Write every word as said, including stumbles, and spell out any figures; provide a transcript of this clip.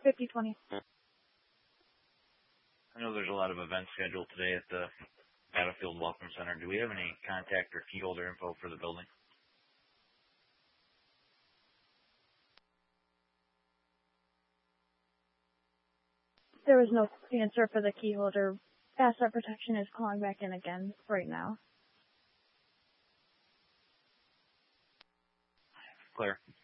fifty twenty. I know there's a lot of events scheduled today at the Battlefield Welcome Center. Do we have any contact or key holder info for the building? There was no answer for the key holder. Asset protection is calling back in again right now. Clear.